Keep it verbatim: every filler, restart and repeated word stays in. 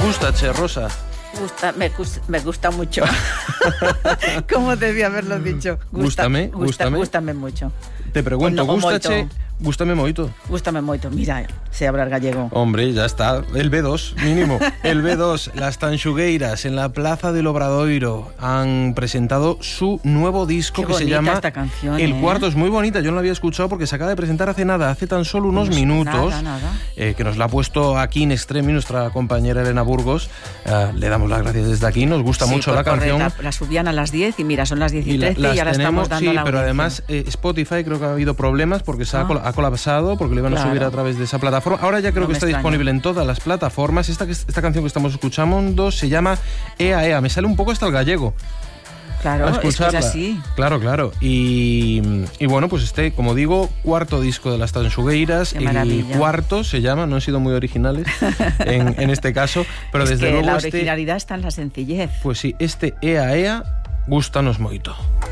Gustache, Rosa. Gusta, me, me gusta mucho. ¿Cómo debía haberlo dicho? Gusta, gústame, gusta, gústame. Gústame mucho. Te pregunto, O no, o gustache, moito. gústame moito. Gústame moito. Mira, sé hablar gallego. Hombre, ya está. El B dos, mínimo. El B dos, las Tanxugueiras, en la Plaza del Obradoiro, han presentado su nuevo disco. Qué que se bonita llama esta canción, El ¿eh? Cuarto. Es muy bonita, yo no la había escuchado porque se acaba de presentar hace nada, hace tan solo unos Pues minutos. nada, nada. Eh, que nos la ha puesto aquí in extremis nuestra compañera Elena Burgos. Eh, le damos las gracias desde aquí, nos gusta Sí, mucho por la canción. correcta. La subían a las diez y mira, son las diez y Y la- trece y, las ahora tenemos, estamos dando sí, la pero audiencia. además eh, Spotify creo que ha habido problemas porque se ha, Ah. col- ha colapsado, porque lo iban Claro. a subir a través de esa plataforma. Ahora ya creo No que me está extraña. disponible en todas las plataformas. Esta, que- esta canción que estamos escuchando se llama Ea Ea. Me sale un poco hasta el gallego. Claro, a es que es escucharla. así. Claro, claro. Y, y bueno, pues este, como digo, cuarto disco de las Tanxugueiras. Qué El maravilla. cuarto se llama, no han sido muy originales en, en este caso, pero es desde que luego la este, originalidad está en la sencillez. pues sí, este Ea Ea, gústanos moito.